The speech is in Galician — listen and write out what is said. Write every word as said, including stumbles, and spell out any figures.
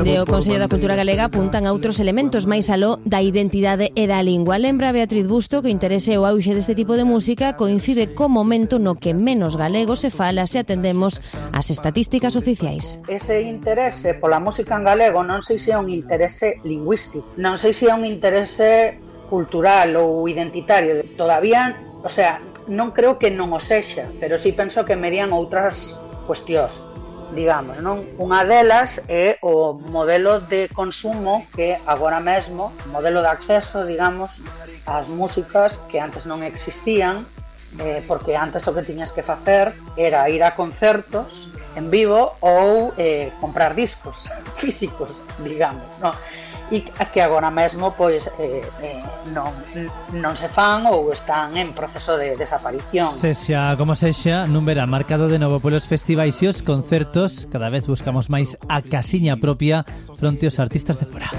Dende o Consello da Cultura Galega apuntan a outros elementos máis aló da identidade e da lingua. Lembra Beatriz Busto que o interese o auxe deste tipo de música coincide co momento no que menos galego se fala se atendemos ás estatísticas oficiais. Ese interese pola música en galego non sei se é un interese lingüístico, non sei se é un interese cultural ou identitario. Todavía, o sea, non creo que non o sexa, pero sí penso que medían outras cuestións, digamos, non? Unha delas é o modelo de consumo que agora mesmo, modelo de acceso, digamos, ás músicas que antes non existían, eh, porque antes o que tiñas que facer era ir a concertos en vivo ou eh, comprar discos físicos, digamos, non? E que agora mesmo pois eh, eh, non, non se fan ou están en proceso de desaparición. Sexa como sexa, non verá marcado de novo polos festivais e os concertos. Cada vez buscamos máis a casiña propia fronte aos artistas de fora.